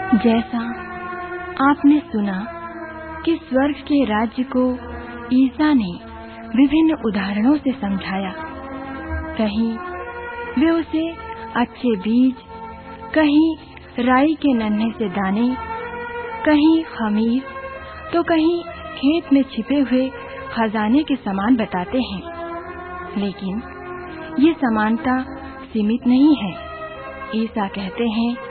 जैसा आपने सुना कि स्वर्ग के राज्य को ईसा ने विभिन्न उदाहरणों से समझाया। कहीं वे उसे अच्छे बीज, कहीं राई के नन्हे से दाने, कहीं खमीर, तो कहीं खेत में छिपे हुए खजाने के समान बताते हैं। लेकिन ये समानता सीमित नहीं है। ईसा कहते हैं